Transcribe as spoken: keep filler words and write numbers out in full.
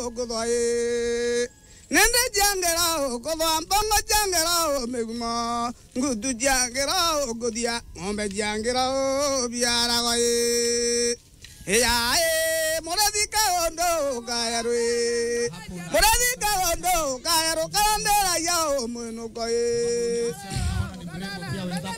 godoye nende jangera godo mbongo jangera meguma ngudu jangera godia ngombe jangera biara goye ya e moradika ondo kayarwe moradika ondo kayaro kandera yao muno goye